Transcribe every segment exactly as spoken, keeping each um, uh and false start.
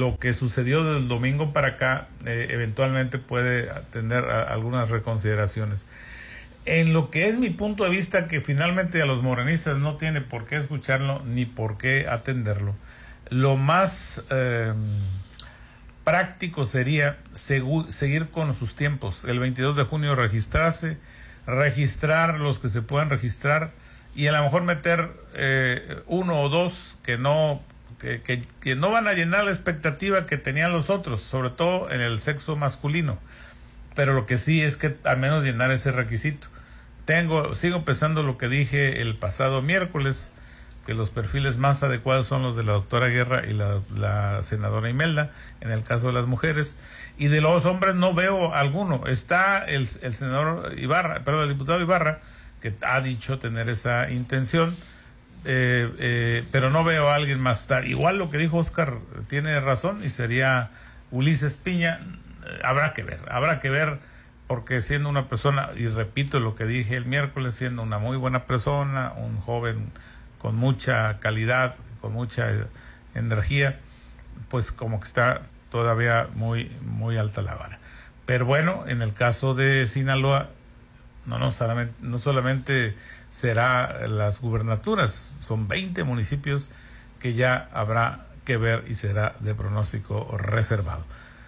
lo que sucedió del domingo para acá eh, eventualmente puede tener a, algunas reconsideraciones. En lo que es mi punto de vista, que finalmente a los morenistas no tiene por qué escucharlo ni por qué atenderlo, lo más eh, práctico sería segu- seguir con sus tiempos. El veintidós de junio registrarse, registrar los que se puedan registrar y a lo mejor meter eh, uno o dos que no que, que, que no van a llenar la expectativa que tenían los otros, sobre todo en el sexo masculino. Pero lo que sí es que al menos llenar ese requisito. Tengo, sigo pensando lo que dije el pasado miércoles, que los perfiles más adecuados son los de la doctora Guerra y la, la senadora Imelda, en el caso de las mujeres, y de los hombres no veo alguno. Está el, el senador Ibarra, perdón, el diputado Ibarra, que ha dicho tener esa intención, eh, eh, pero no veo a alguien más. Igual lo que dijo Oscar tiene razón, y sería Ulises Piña. Eh, habrá que ver, habrá que ver, porque siendo una persona, y repito lo que dije el miércoles, siendo una muy buena persona, un joven con mucha calidad, con mucha energía, pues como que está todavía muy, muy alta la vara. Pero bueno, en el caso de Sinaloa, no, no, solamente, no solamente será las gubernaturas, son veinte municipios que ya habrá que ver y será de pronóstico reservado.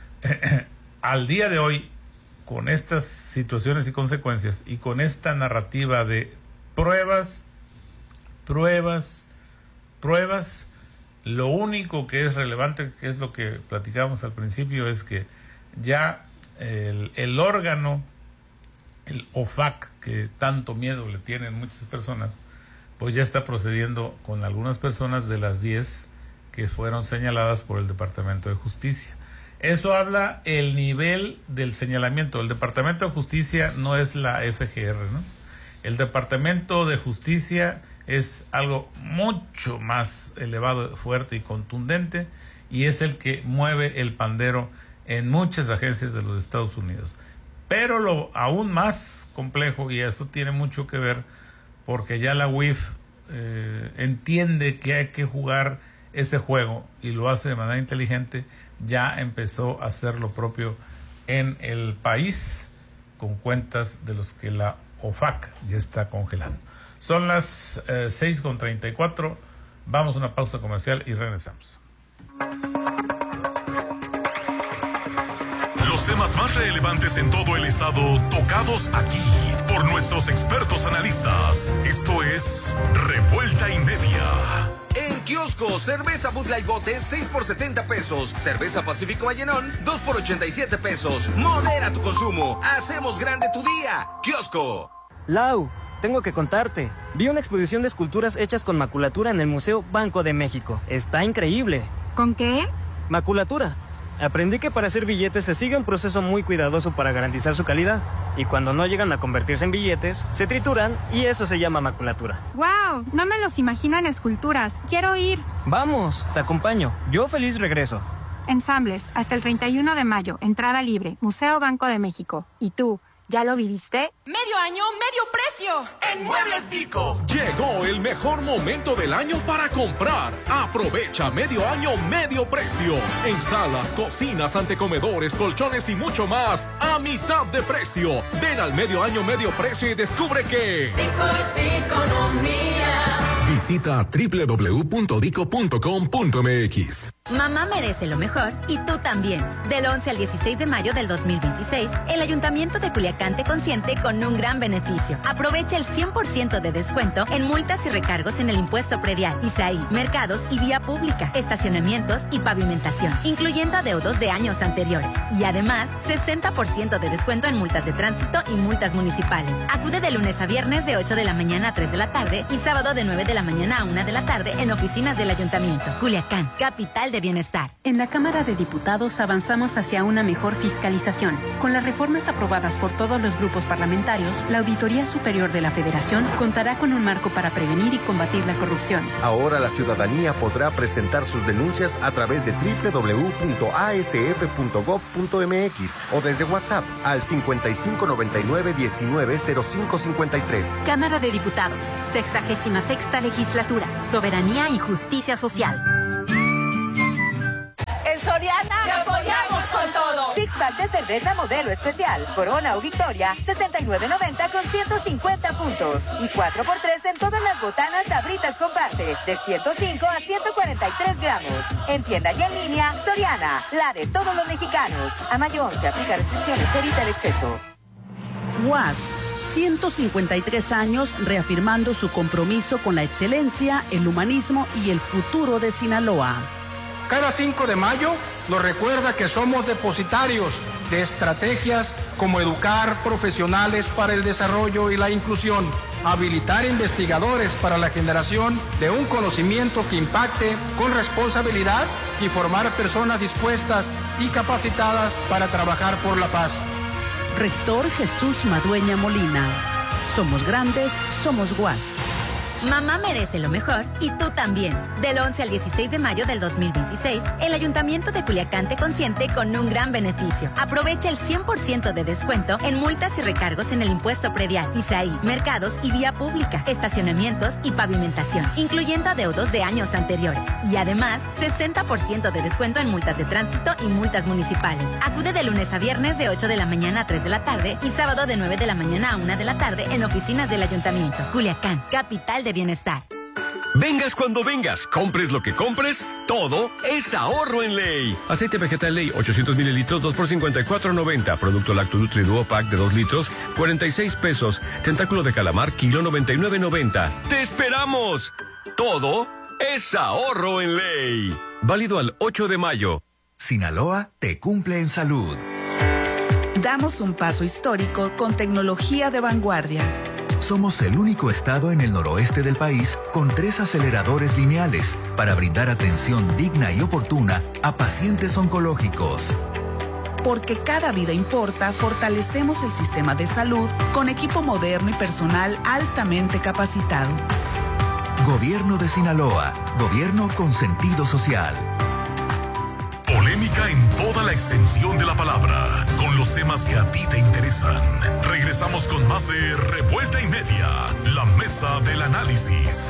Al día de hoy, con estas situaciones y consecuencias y con esta narrativa de pruebas, pruebas, pruebas, lo único que es relevante, que es lo que platicábamos al principio, es que ya el, el órgano, el O F A C, que tanto miedo le tienen muchas personas, pues ya está procediendo con algunas personas de las diez que fueron señaladas por el Departamento de Justicia. Eso habla el nivel del señalamiento. El Departamento de Justicia no es la F G R, ¿no? El Departamento de Justicia es algo mucho más elevado, fuerte y contundente, y es el que mueve el pandero en muchas agencias de los Estados Unidos. Pero lo aún más complejo, y eso tiene mucho que ver, porque ya la U I F eh, entiende que hay que jugar ese juego y lo hace de manera inteligente, ya empezó a hacer lo propio en el país con cuentas de los que la O F A C ya está congelando. Son las eh, seis con treinta y cuatro, vamos a una pausa comercial y regresamos. Los temas más relevantes en todo el estado, tocados aquí por nuestros expertos analistas. Esto es Revuelta y Media. En kiosco, cerveza Bud Light Bote, seis por setenta pesos. Cerveza Pacífico Vallenón, dos por ochenta y siete pesos. Modera tu consumo. Hacemos grande tu día. Kiosco. Lau, tengo que contarte. Vi una exposición de esculturas hechas con maculatura en el Museo Banco de México. Está increíble. ¿Con qué? Maculatura. Aprendí que para hacer billetes se sigue un proceso muy cuidadoso para garantizar su calidad. Y cuando no llegan a convertirse en billetes, se trituran y eso se llama maculatura. ¡Wow! No me los imagino en esculturas. Quiero ir. Vamos, te acompaño. Yo feliz regreso. Ensambles, hasta el treinta y uno de mayo. Entrada libre. Museo Banco de México. ¿Y tú? ¿Ya lo viviste? ¡Medio año, medio precio! En Muebles Dico. Llegó el mejor momento del año para comprar. Aprovecha medio año, medio precio. En salas, cocinas, antecomedores, colchones y mucho más a mitad de precio. Ven al medio año, medio precio y descubre que... Dico es economía. Visita doble u doble u doble u punto dico punto com punto m x. Mamá merece lo mejor y tú también. Del once al dieciséis de mayo del dos mil veintiséis, el Ayuntamiento de Culiacán te consiente con un gran beneficio. Aprovecha el cien por ciento de descuento en multas y recargos en el impuesto predial, I S A I, mercados y vía pública, estacionamientos y pavimentación, incluyendo adeudos de años anteriores. Y además, sesenta por ciento de descuento en multas de tránsito y multas municipales. Acude de lunes a viernes de ocho de la mañana a tres de la tarde y sábado de nueve de la mañana a una de la tarde en oficinas del Ayuntamiento. Culiacán, capital de bienestar. En la Cámara de Diputados avanzamos hacia una mejor fiscalización. Con las reformas aprobadas por todos los grupos parlamentarios, la Auditoría Superior de la Federación contará con un marco para prevenir y combatir la corrupción. Ahora la ciudadanía podrá presentar sus denuncias a través de doble u doble u doble u punto a s f punto gob punto m x o desde WhatsApp al cincuenta y cinco noventa y nueve diecinueve cero cinco cincuenta y tres. Cámara de Diputados, sexagésima sexta legislatura, soberanía y justicia social. En Soriana Aguardiente cerveza modelo especial, Corona o Victoria, sesenta y nueve noventa con ciento cincuenta puntos. Y cuatro por tres en todas las botanas Sabritas Comparte, de ciento cinco a ciento cuarenta y tres gramos. En tienda y en línea, Soriana, la de todos los mexicanos. A mayo once, aplica restricciones, evita el exceso. U A S, ciento cincuenta y tres años reafirmando su compromiso con la excelencia, el humanismo y el futuro de Sinaloa. Cada cinco de mayo nos recuerda que somos depositarios de estrategias como educar profesionales para el desarrollo y la inclusión, habilitar investigadores para la generación de un conocimiento que impacte con responsabilidad y formar personas dispuestas y capacitadas para trabajar por la paz. Rector Jesús Madueña Molina. Somos grandes, somos U A S. Mamá merece lo mejor y tú también. Del once al dieciséis de mayo del dos mil veintiséis, el Ayuntamiento de Culiacán te consiente con un gran beneficio. Aprovecha el cien por ciento de descuento en multas y recargos en el impuesto predial, I S A I, mercados y vía pública, estacionamientos y pavimentación, incluyendo adeudos de años anteriores. Y además, sesenta por ciento de descuento en multas de tránsito y multas municipales. Acude de lunes a viernes de ocho de la mañana a tres de la tarde y sábado de nueve de la mañana a una de la tarde en oficinas del Ayuntamiento. Culiacán, capital de bienestar. Vengas cuando vengas, compres lo que compres, todo es ahorro en Ley. Aceite vegetal Ley, ochocientos mililitros, dos por cincuenta y cuatro noventa. Producto Lacto Nutri Duo Pack de dos litros, cuarenta y seis pesos. Tentáculo de calamar, kilo noventa y nueve noventa. ¡Te esperamos! Todo es ahorro en Ley. Válido al ocho de mayo. Sinaloa te cumple en salud. Damos un paso histórico con tecnología de vanguardia. Somos el único estado en el noroeste del país con tres aceleradores lineales para brindar atención digna y oportuna a pacientes oncológicos. Porque cada vida importa, fortalecemos el sistema de salud con equipo moderno y personal altamente capacitado. Gobierno de Sinaloa, gobierno con sentido social. Polémica en toda la extensión de la palabra, con los temas que a ti te interesan. Regresamos con más de Revuelta y Media, la mesa del análisis.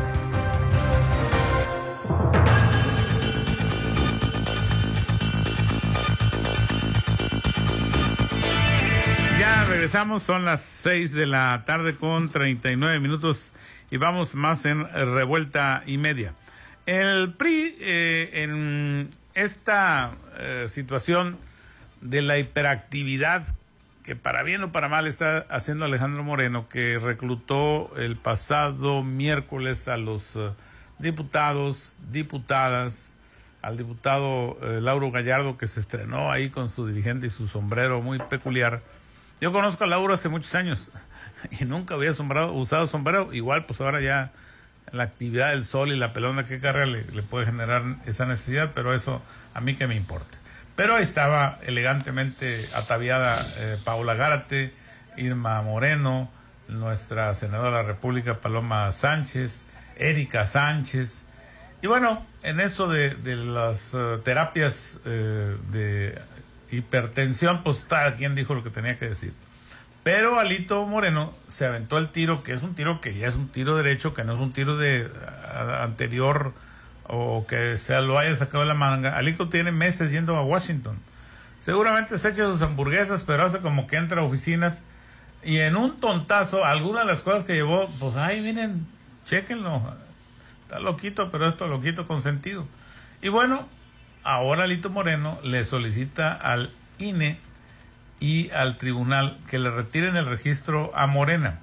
Ya regresamos, son las seis de la tarde con treinta y nueve minutos y vamos más en Revuelta y Media. El P R I eh, en esta eh, situación de la hiperactividad que para bien o para mal está haciendo Alejandro Moreno, que reclutó el pasado miércoles a los uh, diputados, diputadas, al diputado eh, Lauro Gallardo, que se estrenó ahí con su dirigente y su sombrero muy peculiar. Yo conozco a Lauro hace muchos años y nunca había sombrado, usado sombrero. Igual, pues ahora ya la actividad del sol y la pelona que carga le, le puede generar esa necesidad, pero eso a mí que me importa. Pero ahí estaba elegantemente ataviada eh, Paola Gárate, Irma Moreno, nuestra senadora de la República Paloma Sánchez, Erika Sánchez. Y bueno, en eso de, de las uh, terapias eh, de hipertensión, pues cada quien dijo lo que tenía que decir. Pero Alito Moreno se aventó el tiro, que es un tiro que ya es un tiro derecho, que no es un tiro de a, anterior o que se lo haya sacado de la manga. Alito tiene meses yendo a Washington. Seguramente se echa sus hamburguesas, pero hace como que entra a oficinas y en un tontazo, algunas de las cosas que llevó, pues ahí vienen, chéquenlo. Está loquito, pero esto loquito con sentido. Y bueno, ahora Alito Moreno le solicita al I N E y al tribunal que le retiren el registro a Morena.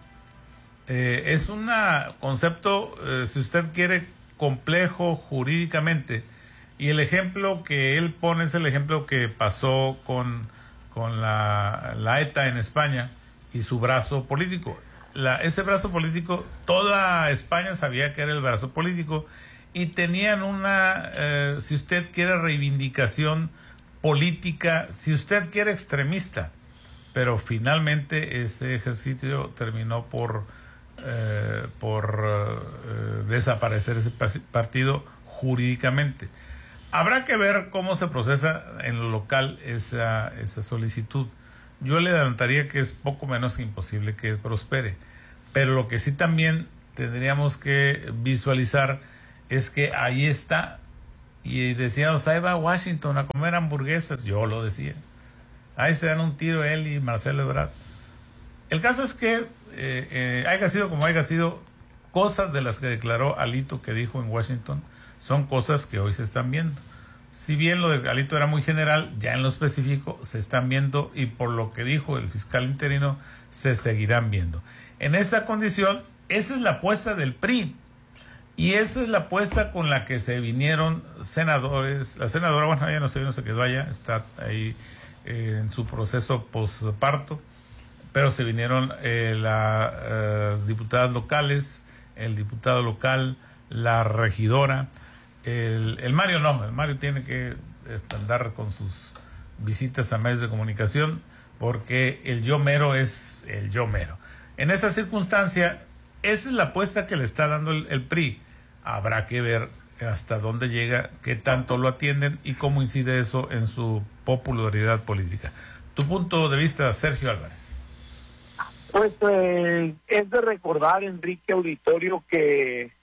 Eh, es un concepto, eh, si usted quiere, complejo jurídicamente, y el ejemplo que él pone es el ejemplo que pasó con, con la, la ETA en España y su brazo político. La, ese brazo político, toda España sabía que era el brazo político y tenían una, eh, si usted quiere, reivindicación política, si usted quiere, extremista, pero finalmente ese ejercicio terminó por eh, por eh, desaparecer ese partido jurídicamente. Habrá que ver cómo se procesa en lo local esa, esa solicitud. Yo le adelantaría que es poco menos que imposible que prospere, pero lo que sí también tendríamos que visualizar es que ahí está. Y decíamos, ahí va a Washington a comer hamburguesas. Yo lo decía. Ahí se dan un tiro él y Marcelo Ebrard. El caso es que, eh, eh, haya sido como haya sido, cosas de las que declaró Alito, que dijo en Washington, son cosas que hoy se están viendo. Si bien lo de Alito era muy general, ya en lo específico se están viendo, y por lo que dijo el fiscal interino, se seguirán viendo. En esa condición, esa es la apuesta del P R I, y esa es la apuesta con la que se vinieron senadores. La senadora, bueno, ella no se vino, se quedó allá, está ahí eh, en su proceso posparto, pero se vinieron eh, las eh, diputadas locales, el diputado local, la regidora, el, el Mario no, el Mario tiene que andar con sus visitas a medios de comunicación, porque el yo mero es el yo mero. En esa circunstancia, esa es la apuesta que le está dando el, el P R I. Habrá que ver hasta dónde llega, qué tanto lo atienden y cómo incide eso en su popularidad política. Tu punto de vista, Sergio Álvarez. Pues eh, es de recordar, Enrique Auditorio, que,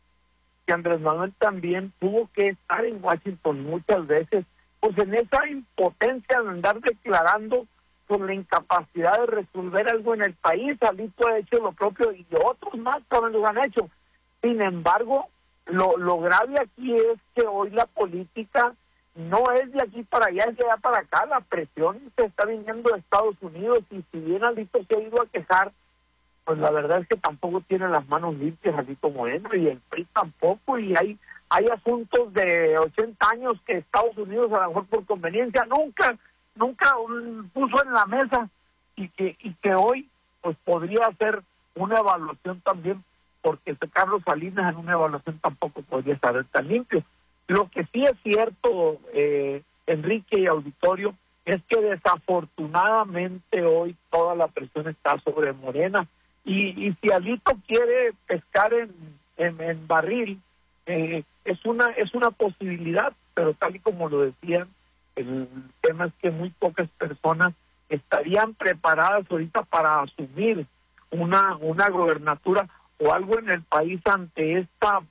que Andrés Manuel también tuvo que estar en Washington muchas veces, pues en esa impotencia de andar declarando con la incapacidad de resolver algo en el país. Alito ha hecho lo propio y otros más también lo han hecho. Sin embargo, lo, lo grave aquí es que hoy la política no es de aquí para allá, es de allá para acá. La presión se está viniendo de Estados Unidos, y si bien Alito se ha ido a quejar, pues la verdad es que tampoco tiene las manos limpias Alito Moreno, y el P R I tampoco, y hay hay asuntos de ochenta años que Estados Unidos, a lo mejor por conveniencia, nunca nunca um, puso en la mesa, y que y que hoy pues podría hacer una evaluación también, porque Carlos Salinas en una evaluación tampoco podría estar tan limpio. Lo que sí es cierto, eh, Enrique y Auditorio, es que desafortunadamente hoy toda la presión está sobre Morena, y, y si Alito quiere pescar en, en, en barril, eh, es una es una posibilidad, pero tal y como lo decían, el tema es que muy pocas personas estarían preparadas ahorita para asumir una una gobernatura o algo en el país ante esta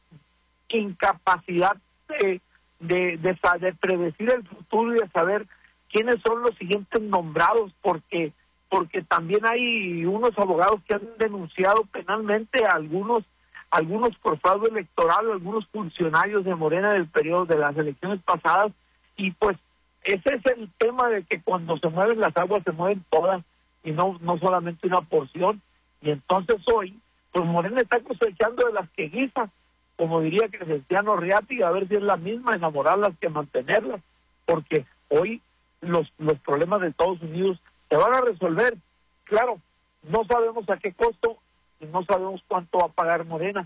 incapacidad de, de, de, de predecir el futuro y de saber quiénes son los siguientes nombrados, porque porque también hay unos abogados que han denunciado penalmente a algunos algunos por fraude electoral, algunos funcionarios de Morena del periodo de las elecciones pasadas, y pues ese es el tema de que cuando se mueven las aguas se mueven todas y no no solamente una porción, y entonces hoy pues Morena está cosechando de las que guisa, como diría Crescenciano Riati, a ver si es la misma enamorarlas que mantenerlas, porque hoy los los problemas de Estados Unidos se van a resolver. Claro, no sabemos a qué costo y no sabemos cuánto va a pagar Morena,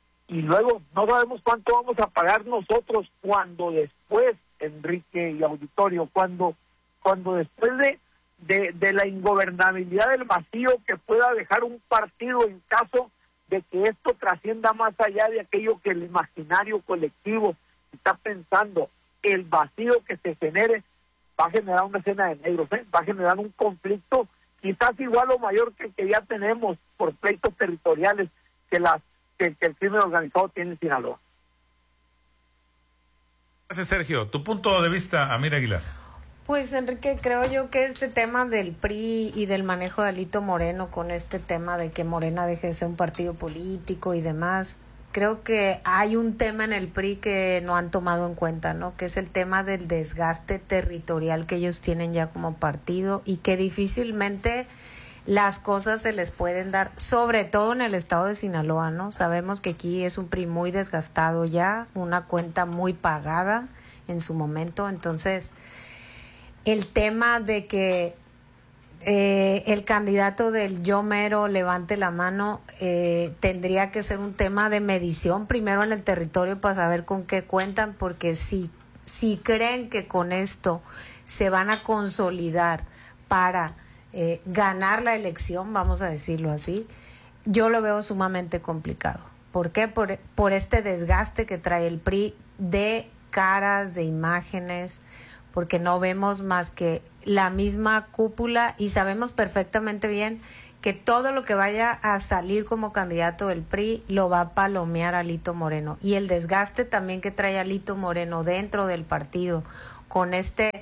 y luego no sabemos cuánto vamos a pagar nosotros cuando después, Enrique y Auditorio, cuando cuando después de, de, de la ingobernabilidad del vacío que pueda dejar un partido en caso de que esto trascienda más allá de aquello que el imaginario colectivo está pensando, el vacío que se genere va a generar una escena de negros, ¿eh? Va a generar un conflicto quizás igual o mayor que el que ya tenemos por pleitos territoriales que, las, que, que el crimen organizado tiene en Sinaloa. Gracias, Sergio. Tu punto de vista, Amira Aguilar. Pues, Enrique, creo yo que este tema del P R I y del manejo de Alito Moreno con este tema de que Morena deje de ser un partido político y demás, creo que hay un tema en el P R I que no han tomado en cuenta, ¿no? Que es el tema del desgaste territorial que ellos tienen ya como partido, y que difícilmente las cosas se les pueden dar, sobre todo en el estado de Sinaloa, ¿no? Sabemos que aquí es un P R I muy desgastado ya, una cuenta muy pagada en su momento, entonces el tema de que eh, el candidato del yo mero levante la mano eh, tendría que ser un tema de medición primero en el territorio para saber con qué cuentan, porque si, si creen que con esto se van a consolidar para eh, ganar la elección, vamos a decirlo así, yo lo veo sumamente complicado. ¿Por qué? Por, por este desgaste que trae el P R I de caras, de imágenes, porque no vemos más que la misma cúpula, y sabemos perfectamente bien que todo lo que vaya a salir como candidato del P R I lo va a palomear Alito Moreno, y el desgaste también que trae Alito Moreno dentro del partido con este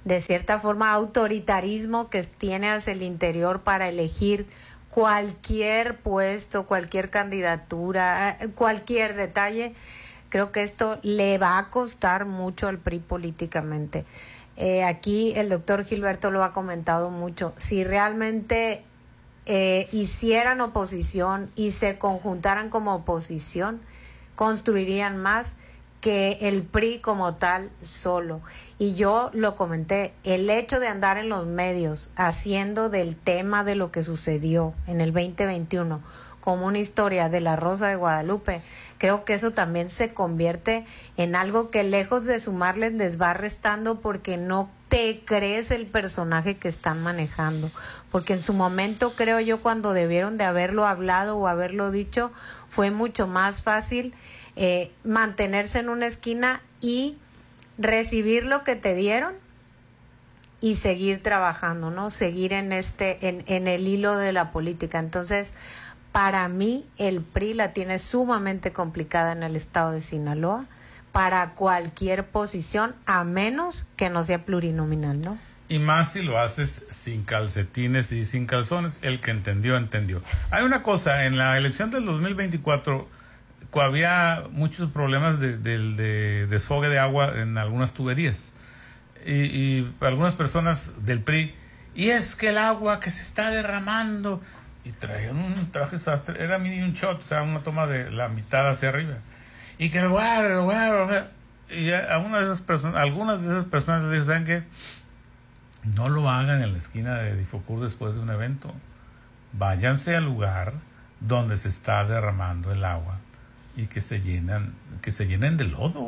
de cierta forma, autoritarismo que tiene hacia el interior para elegir cualquier puesto, cualquier candidatura, cualquier detalle. Creo que esto le va a costar mucho al P R I políticamente. Eh, aquí el doctor Gilberto lo ha comentado mucho. Si realmente eh, hicieran oposición y se conjuntaran como oposición, construirían más que el P R I como tal solo. Y yo lo comenté, el hecho de andar en los medios haciendo del tema de lo que sucedió en el veinte veintiuno como una historia de la Rosa de Guadalupe, creo que eso también se convierte en algo que lejos de sumarles les va restando, porque no te crees el personaje que están manejando. Porque en su momento, creo yo, cuando debieron de haberlo hablado o haberlo dicho, fue mucho más fácil eh, mantenerse en una esquina y recibir lo que te dieron y seguir trabajando, ¿no? Seguir en este, en, en el hilo de la política. Entonces, para mí, el P R I la tiene sumamente complicada en el estado de Sinaloa para cualquier posición, a menos que no sea plurinominal, ¿no? Y más si lo haces sin calcetines y sin calzones. El que entendió, entendió. Hay una cosa, en la elección del dos mil veinticuatro había muchos problemas de, de, de desfogue de agua en algunas tuberías. Y, y algunas personas del P R I, y es que el agua que se está derramando, y traían un traje sastre, era mini un shot, o sea, una toma de la mitad hacia arriba. Y que el lugar, el lugar, el lugar. Y a una de esas personas, algunas de esas personas les dije, ¿saben qué? No lo hagan en la esquina de Difocur después de un evento. Váyanse al lugar donde se está derramando el agua y que se llenan, que se llenen de lodo.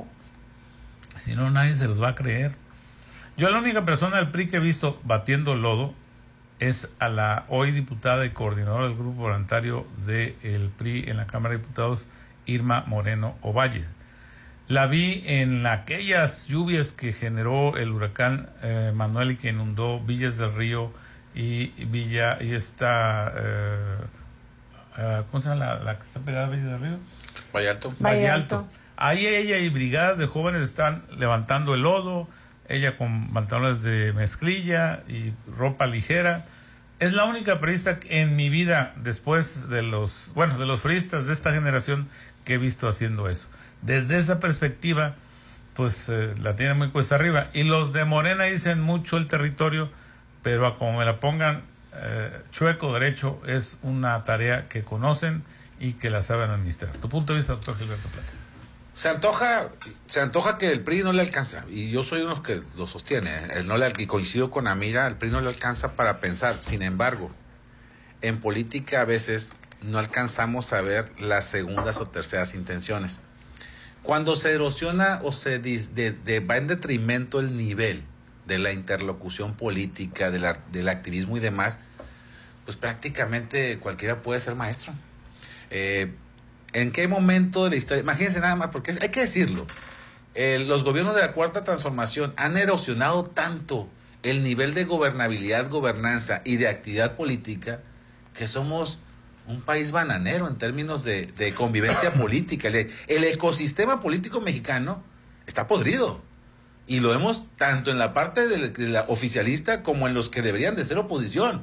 Si no, nadie se los va a creer. Yo la única persona del P R I que he visto batiendo lodo es a la hoy diputada y coordinadora del grupo voluntario del P R I en la Cámara de Diputados, Irma Moreno Ovalle. La vi en aquellas lluvias que generó el huracán eh, Manuel y que inundó Villas del Río y, y Villa y esta eh, uh, ¿cómo se llama la, la que está pegada a Villas del Río? Valle Alto. Valle Alto. Ahí ella y brigadas de jóvenes están levantando el lodo, ella con pantalones de mezclilla y ropa ligera. Es la única priista en mi vida, después de los, bueno, de los priistas de esta generación, que he visto haciendo eso. Desde esa perspectiva, pues eh, la tiene muy cuesta arriba. Y los de Morena dicen mucho el territorio, pero a como me la pongan eh, chueco derecho, es una tarea que conocen y que la saben administrar. ¿Tu punto de vista, doctor Gilberto Plata? Se antoja, se antoja que el P R I no le alcanza, y yo soy uno que lo sostiene, el no le, y coincido con Amira, el P R I no le alcanza para pensar. Sin embargo, en política a veces no alcanzamos a ver las segundas o terceras intenciones. Cuando se erosiona o se dis, de, de, va en detrimento el nivel de la interlocución política, de la, del activismo y demás, pues prácticamente cualquiera puede ser maestro. Eh, ¿En qué momento de la historia? Imagínense nada más, porque hay que decirlo. Eh, los gobiernos de la Cuarta Transformación han erosionado tanto el nivel de gobernabilidad, gobernanza y de actividad política que somos un país bananero en términos de, de convivencia política. El, el ecosistema político mexicano está podrido. Y lo vemos tanto en la parte de la, de la oficialista como en los que deberían de ser oposición.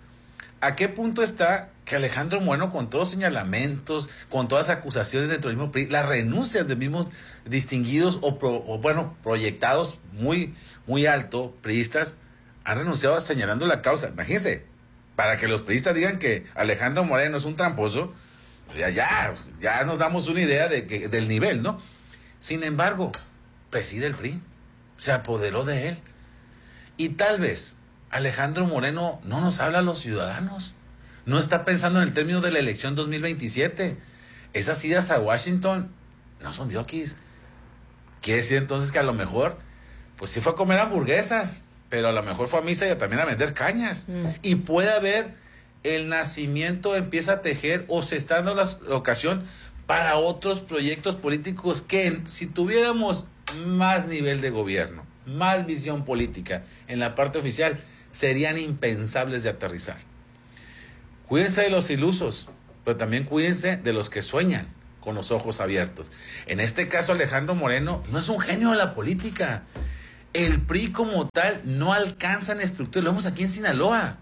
¿A qué punto está que Alejandro Moreno, con todos los señalamientos, con todas las acusaciones dentro del mismo P R I, las renuncias de mismos distinguidos o, pro, o bueno, proyectados muy, muy alto, priistas, han renunciado señalando la causa? Imagínense, para que los priistas digan que Alejandro Moreno es un tramposo, ya, ya, ya nos damos una idea de que, del nivel, ¿no? Sin embargo, preside el P R I, se apoderó de él. Y tal vez Alejandro Moreno no nos habla a los ciudadanos. No está pensando en el término de la elección dos mil veintisiete. Esas idas a Washington no son diokis. Quiere decir entonces que a lo mejor, pues sí fue a comer hamburguesas, pero a lo mejor fue a misa y también a vender cañas. Mm. Y puede haber el nacimiento, empieza a tejer o se está dando la ocasión para otros proyectos políticos que, si tuviéramos más nivel de gobierno, más visión política en la parte oficial, serían impensables de aterrizar. Cuídense de los ilusos, pero también cuídense de los que sueñan con los ojos abiertos. En este caso, Alejandro Moreno no es un genio de la política. El P R I como tal no alcanza en estructura, lo vemos aquí en Sinaloa.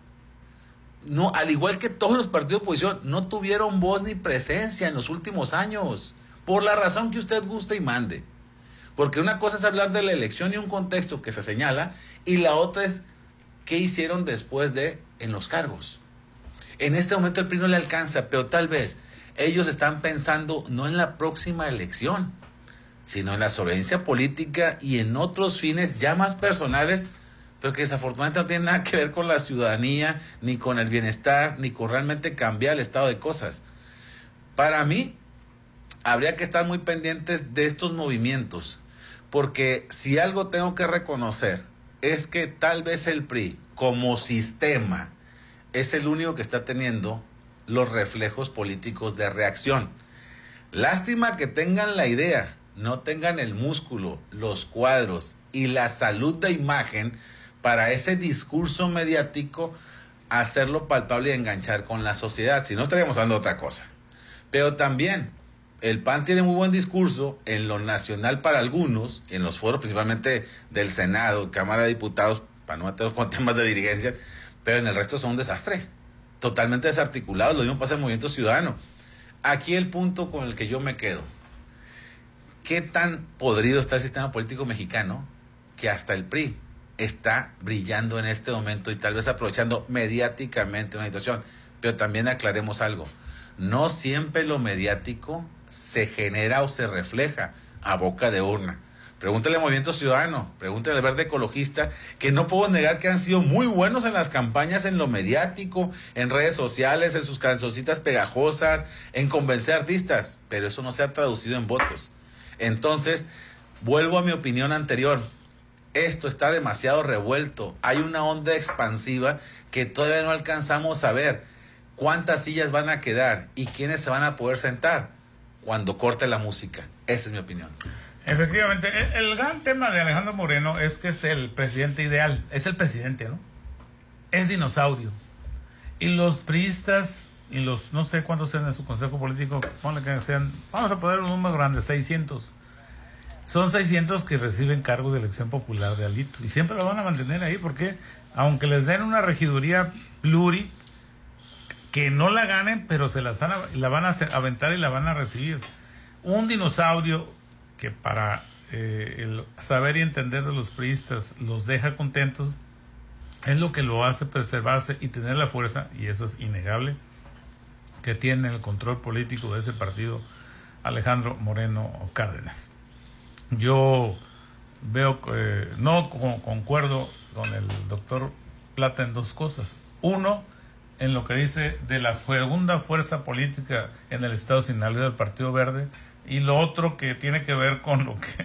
No, al igual que todos los partidos de oposición, no tuvieron voz ni presencia en los últimos años, por la razón que usted guste y mande. Porque una cosa es hablar de la elección y un contexto que se señala, y la otra es qué hicieron después de en los cargos. En este momento el P R I no le alcanza, pero tal vez ellos están pensando no en la próxima elección, sino en la sobrevivencia política y en otros fines ya más personales, pero que desafortunadamente no tienen nada que ver con la ciudadanía, ni con el bienestar, ni con realmente cambiar el estado de cosas. Para mí, habría que estar muy pendientes de estos movimientos, porque si algo tengo que reconocer es que tal vez el P R I como sistema es el único que está teniendo los reflejos políticos de reacción. Lástima que tengan la idea, no tengan el músculo, los cuadros y la salud de imagen para ese discurso mediático hacerlo palpable y enganchar con la sociedad. Si no, estaríamos hablando de otra cosa. Pero también el P A N tiene muy buen discurso en lo nacional para algunos, en los foros principalmente del Senado, Cámara de Diputados, para no meternos con temas de dirigencia, pero en el resto son un desastre, totalmente desarticulados. Lo mismo pasa en el Movimiento Ciudadano. Aquí el punto con el que yo me quedo: ¿qué tan podrido está el sistema político mexicano que hasta el P R I está brillando en este momento y tal vez aprovechando mediáticamente una situación? Pero también aclaremos algo: no siempre lo mediático se genera o se refleja a boca de urna. Pregúntale al Movimiento Ciudadano, pregúntale al Verde Ecologista, que no puedo negar que han sido muy buenos en las campañas, en lo mediático, en redes sociales, en sus cancioncitas pegajosas, en convencer artistas, pero eso no se ha traducido en votos. Entonces, vuelvo a mi opinión anterior: esto está demasiado revuelto, hay una onda expansiva que todavía no alcanzamos a ver cuántas sillas van a quedar y quiénes se van a poder sentar cuando corte la música. Esa es mi opinión. Efectivamente, el, el gran tema de Alejandro Moreno es que es el presidente ideal, es el presidente, ¿no? Es dinosaurio. Y los priistas y los, no sé cuántos sean en su consejo político, ponle que sean, vamos a poner un número grande, seiscientos. Son seiscientos que reciben cargos de elección popular de Alito. Y siempre lo van a mantener ahí porque, aunque les den una regiduría pluri, que no la ganen, pero se las van a, la van a hacer, aventar y la van a recibir. Un dinosaurio que para eh, el saber y entender de los priistas los deja contentos, es lo que lo hace preservarse y tener la fuerza, y eso es innegable, que tiene el control político de ese partido Alejandro Moreno Cárdenas. Yo veo, eh, no con, concuerdo con el doctor Plata en dos cosas. Uno, en lo que dice de la segunda fuerza política en el estado de Sinaloa del Partido Verde, y lo otro que tiene que ver con lo que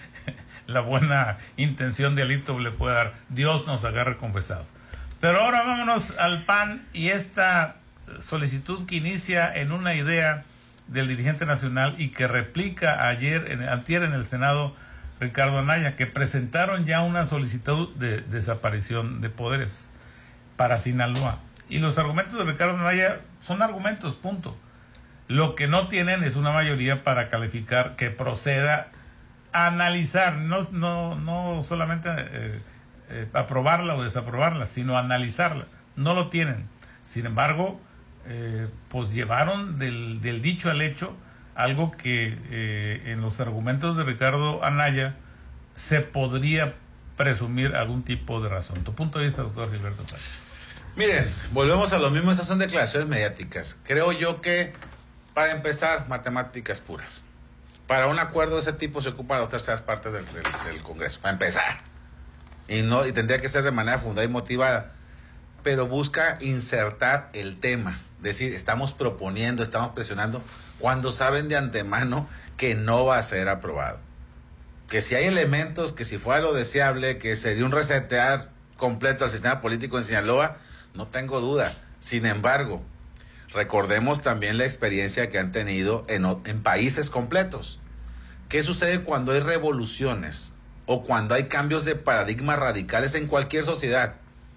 la buena intención de Alito le puede dar. Dios nos agarre confesados. Pero ahora vámonos al P A N y esta solicitud que inicia en una idea del dirigente nacional y que replica ayer, en, antier en el Senado, Ricardo Anaya, que presentaron ya una solicitud de desaparición de poderes para Sinaloa. Y los argumentos de Ricardo Anaya son argumentos, punto. Lo que no tienen es una mayoría para calificar que proceda a analizar, no, no, no solamente eh, eh, aprobarla o desaprobarla, sino analizarla. No lo tienen. Sin embargo, eh, pues llevaron del, del dicho al hecho algo que eh, en los argumentos de Ricardo Anaya se podría presumir algún tipo de razón. Tu punto de vista, doctor Gilberto Pérez. Miren, volvemos a lo mismo, estas son declaraciones mediáticas. Creo yo que, para empezar, matemáticas puras. Para un acuerdo de ese tipo se ocupan las terceras partes del, del, del Congreso, para empezar. Y, no, y tendría que ser de manera fundada y motivada. Pero busca insertar el tema. Decir, estamos proponiendo, estamos presionando, cuando saben de antemano que no va a ser aprobado. Que si hay elementos, que si fuera lo deseable, que se dio un resetear completo al sistema político en Sinaloa, no tengo duda. Sin embargo, recordemos también la experiencia que han tenido en, en países completos. ¿Qué sucede cuando hay revoluciones o cuando hay cambios de paradigmas radicales en cualquier sociedad?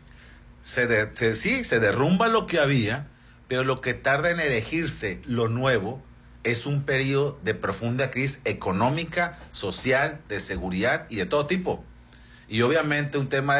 Se de, se, sí, se derrumba lo que había, pero lo que tarda en elegirse lo nuevo es un periodo de profunda crisis económica, social, de seguridad y de todo tipo. Y obviamente un tema